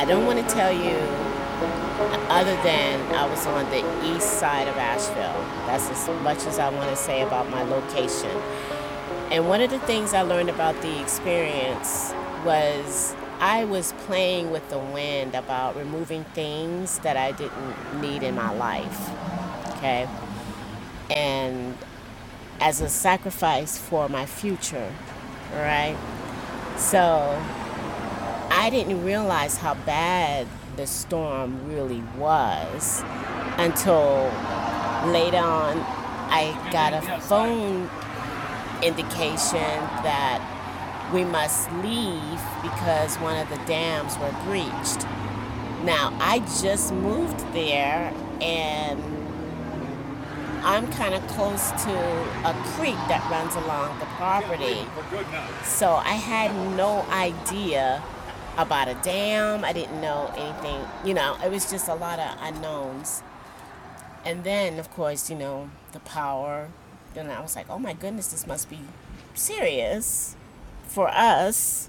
I don't want to tell you other than I was on the east side of Asheville. That's as much as I want to say about my location. And one of the things I learned about the experience was I was playing with the wind about removing things that I didn't need in my life. Okay. And as a sacrifice for my future, right? So I didn't realize how bad the storm really was until later on I got a phone indication that we must leave because one of the dams were breached. Now, I just moved there and I'm kind of close to a creek that runs along the property. So I had no idea about a dam. I didn't know anything. It was just a lot of unknowns. And then, of course, the power. Then I was like, oh my goodness, this must be serious for us.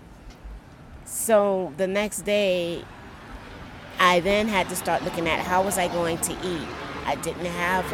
So the next day, I then had to start looking at how was I going to eat. I didn't have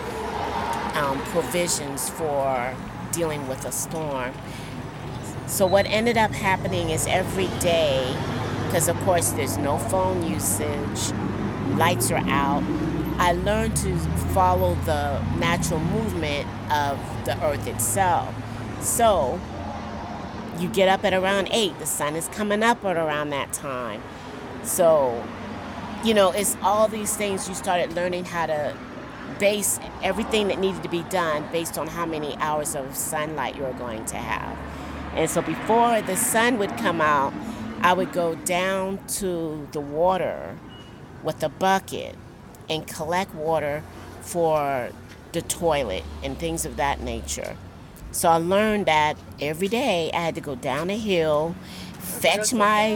provisions for dealing with a storm. So what ended up happening is every day, because of course there's no phone usage, lights are out, I learned to follow the natural movement of the earth itself. So you get up at around 8, the sun is coming up at around that time. So, it's all these things you started learning how to base everything that needed to be done based on how many hours of sunlight you were going to have. And so before the sun would come out, I would go down to the water with a bucket and collect water for the toilet and things of that nature. So I learned that every day I had to go down a hill, fetch my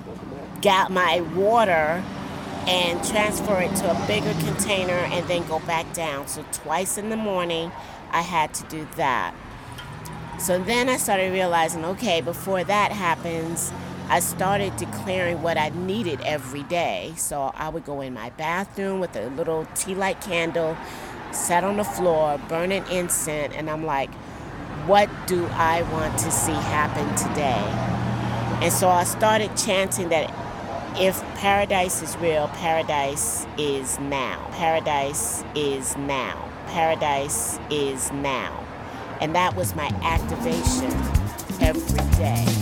water, and transfer it to a bigger container and then go back down. So twice in the morning, I had to do that. So then I started realizing, okay, before that happens, I started declaring what I needed every day. So I would go in my bathroom with a little tea light candle, sat on the floor, burning incense, and I'm like, what do I want to see happen today? And so I started chanting that if paradise is real, paradise is now. Paradise is now. Paradise is now. And that was my activation every day.